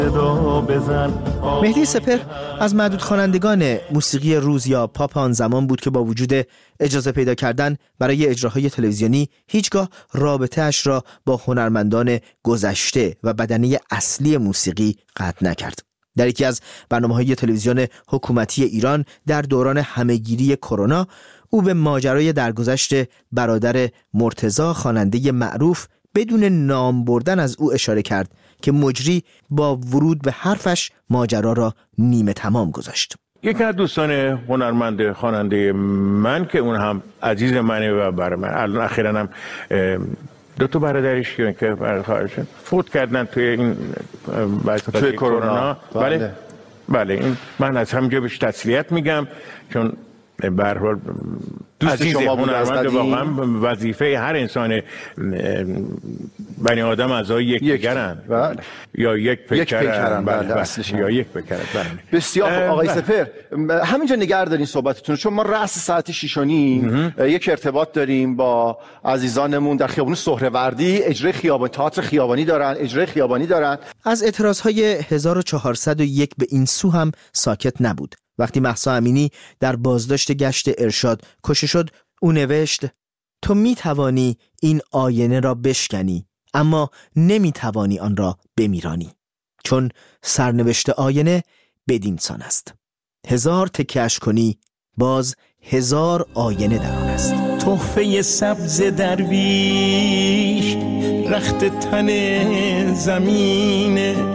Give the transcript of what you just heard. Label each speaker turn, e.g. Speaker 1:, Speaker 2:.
Speaker 1: مهدی سپهر از معدود خوانندگان موسیقی روز یا پاپ آن زمان بود که با وجود اجازه پیدا کردن برای اجراهای تلویزیونی هیچگاه رابطه اش را با هنرمندان گذشته و بدنه اصلی موسیقی قطع نکرد. در یکی از برنامه‌های تلویزیون حکومتی ایران در دوران همهگیری کرونا، او به ماجرای درگذشت برادر مرتضی خواننده معروف بدون نام بردن از او اشاره کرد که مجری با ورود به حرفش ماجرا را نیمه تمام گذاشت.
Speaker 2: یکی از دوستان هنرمند خواننده من که اون هم عزیز منه و برای من الان اخیراً هم دو تا برادرش که خارجن فوت کردن توی این توی کرونا. بله این من از همینجا بهش تسلیت میگم، چون به هر حال عزیز هنرمند واقعا وظیفه هر انسان بنی آدم اعضای یکدیگرن یا یک پیکرن یا یک پیکرن.
Speaker 3: بسیار خوب آقای سپهر، همینجا نگه دارین صحبتتون، چون ما رأس ساعت 6:30 یک ارتباط داریم با عزیزانمون در خیابان سهروردی. اجرای خیابانی، تئاتر خیابانی دارن، اجرای خیابانی دارن.
Speaker 1: از اعتراضهای 1401 به این سو هم ساکت نبود. وقتی مهسا امینی در بازداشت گشت ارشاد کشته شد، او نوشت: تو می توانی این آینه را بشکنی، اما نمی توانی آن را بمیرانی، چون سرنوشت آینه بدین سان است. 1000 تکش کنی باز 1000 آینه در آن است.
Speaker 4: تحفه سبز درویش رخت تن زمینه،